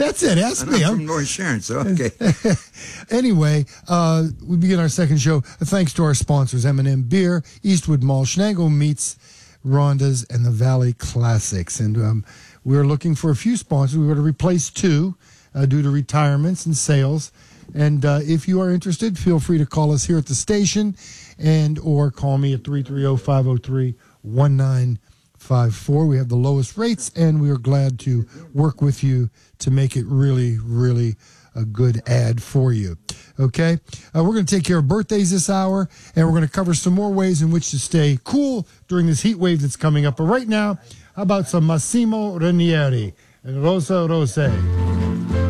That's it. Ask me. I'm from North Sharon, so okay. Anyway, we begin our second show. Thanks to our sponsors, M&M Beer, Eastwood Mall, Schnagel Meats, Rhonda's, and the Valley Classics. And we're looking for a few sponsors. We're going to replace two due to retirements and sales. And if you are interested, feel free to call us here at the station and or call me at 330-503-1954. We have the lowest rates, and we are glad to work with you to make it really, really a good ad for you. Okay? We're going to take care of birthdays this hour, and we're going to cover some more ways in which to stay cool during this heat wave that's coming up. But right now, how about some Massimo Ranieri and Rosa Rose?